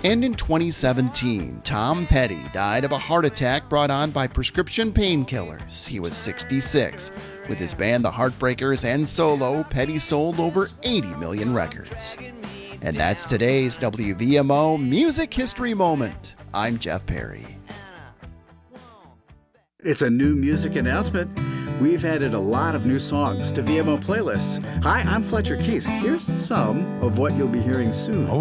And in 2017, Tom Petty died of a heart attack brought on by prescription painkillers. He was 66. With his band The Heartbreakers and solo, Petty sold over 80 million records. And that's today's WVMO Music History Moment. I'm Jeff Perry. It's a new music announcement. We've added a lot of new songs to VMO playlists. Hi, I'm Fletcher Keys. Here's some of what you'll be hearing soon.